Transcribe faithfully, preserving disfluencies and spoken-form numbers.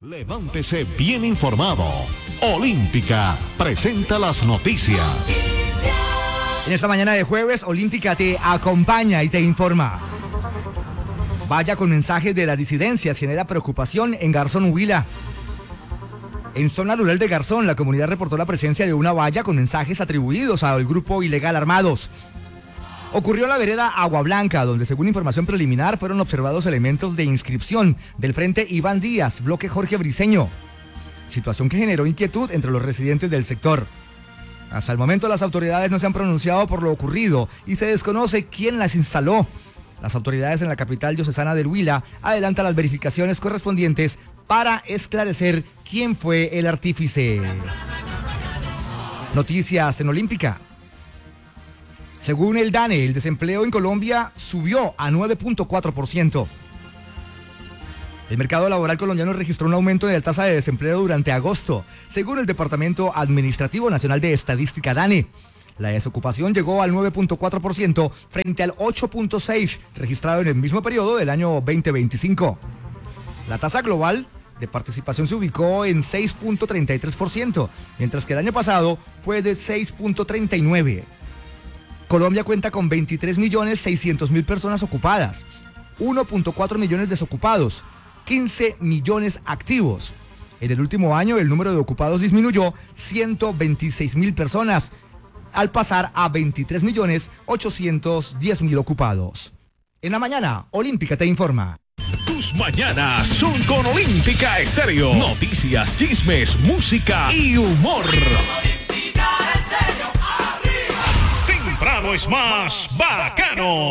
Levántese bien informado. Olímpica presenta las noticias. En esta mañana de jueves, Olímpica te acompaña y te informa. Valla con mensajes de las disidencias genera preocupación en Garzón, Huila. En zona rural de Garzón, la comunidad reportó la presencia de una valla con mensajes atribuidos al grupo ilegal Armados. Ocurrió en la vereda Agua Blanca, donde según información preliminar fueron observados elementos de inscripción del Frente Iván Díaz, bloque Jorge Briceño. Situación que generó inquietud entre los residentes del sector. Hasta el momento las autoridades no se han pronunciado por lo ocurrido y se desconoce quién las instaló. Las autoridades en la capital diocesana del Huila adelantan las verificaciones correspondientes para esclarecer quién fue el artífice. Noticias en Olímpica. Según el DANE, el desempleo en Colombia subió a nueve punto cuatro por ciento. El mercado laboral colombiano registró un aumento en la tasa de desempleo durante agosto, según el Departamento Administrativo Nacional de Estadística DANE. La desocupación llegó al nueve punto cuatro por ciento frente al ocho punto seis por ciento registrado en el mismo periodo del año veinte veinticinco. La tasa global de participación se ubicó en seis punto treinta y tres por ciento, mientras que el año pasado fue de seis punto treinta y nueve por ciento. Colombia cuenta con veintitrés millones seiscientos mil personas ocupadas, uno punto cuatro millones desocupados, quince millones activos. En el último año el número de ocupados disminuyó ciento veintiséis mil personas, al pasar a veintitrés millones ochocientos diez mil ocupados. En la mañana, Olímpica te informa. Tus mañanas son con Olímpica Estéreo. Noticias, chismes, música y humor. Temprano es más bacano.